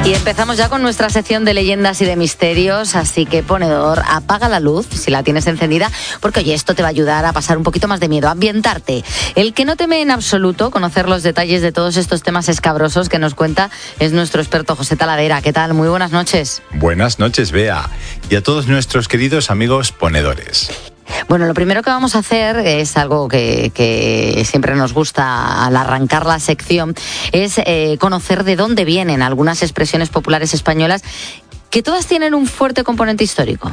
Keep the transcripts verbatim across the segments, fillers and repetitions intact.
Y empezamos ya con nuestra sección de leyendas y de misterios, así que ponedor, apaga la luz si la tienes encendida, porque oye, esto te va a ayudar a pasar un poquito más de miedo, a ambientarte. El que no teme en absoluto conocer los detalles de todos estos temas escabrosos que nos cuenta es nuestro experto José Talavera. ¿Qué tal? Muy buenas noches. Buenas noches, Bea, y a todos nuestros queridos amigos ponedores. Bueno, lo primero que vamos a hacer es algo que, que siempre nos gusta al arrancar la sección, es eh, conocer de dónde vienen algunas expresiones populares españolas que todas tienen un fuerte componente histórico.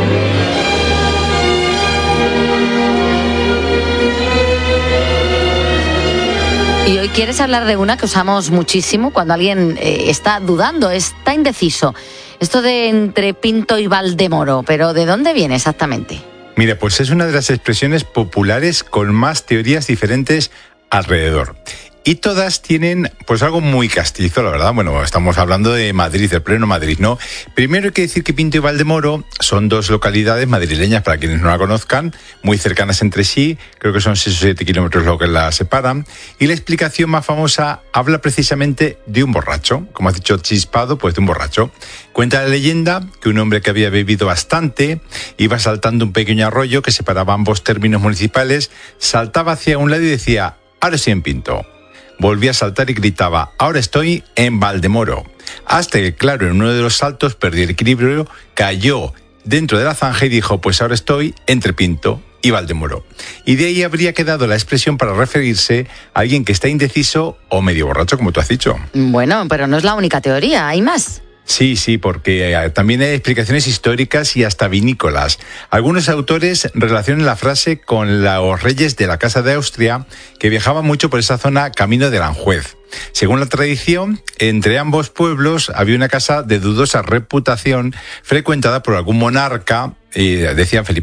Y hoy quieres hablar de una que usamos muchísimo cuando alguien eh, está dudando, está indeciso. Esto de entre Pinto y Valdemoro, pero ¿de dónde viene exactamente? Mira, pues es una de las expresiones populares con más teorías diferentes alrededor. Y todas tienen pues algo muy castizo, la verdad. Bueno, estamos hablando de Madrid, del pleno Madrid, ¿no? Primero hay que decir que Pinto y Valdemoro son dos localidades madrileñas, para quienes no la conozcan, muy cercanas entre sí. Creo que son seis o siete kilómetros lo que las separan. Y la explicación más famosa habla precisamente de un borracho. Como has dicho, chispado, pues de un borracho. Cuenta la leyenda que un hombre que había bebido bastante iba saltando un pequeño arroyo que separaba ambos términos municipales, saltaba hacia un lado y decía, ahora estoy en Pinto. Volvía a saltar y gritaba, ahora estoy en Valdemoro. Hasta que, claro, en uno de los saltos perdió el equilibrio, cayó dentro de la zanja y dijo, pues ahora estoy entre Pinto y Valdemoro. Y de ahí habría quedado la expresión para referirse a alguien que está indeciso o medio borracho, como tú has dicho. Bueno, pero no es la única teoría, hay más. Sí, sí, porque eh, también hay explicaciones históricas y hasta vinícolas. Algunos autores relacionan la frase con los reyes de la Casa de Austria, que viajaban mucho por esa zona camino de Aranjuez. Según la tradición, entre ambos pueblos había una casa de dudosa reputación frecuentada por algún monarca, eh, decían Felipe